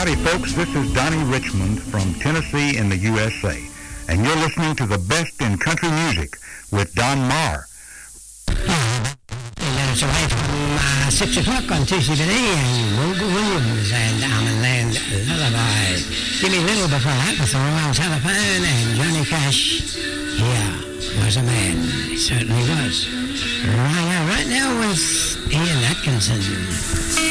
Howdy, folks. This is Donnie Richmond from Tennessee in the USA, and you're listening to the best in country music with Don Marr. It's away from 6 o'clock on TCBD and Wilbur Williams and Almond Lullaby. Jimmy Little before that with the Royal Telephone and Johnny Cash. Here was a man. It certainly was. Right now with Ian Atkinson.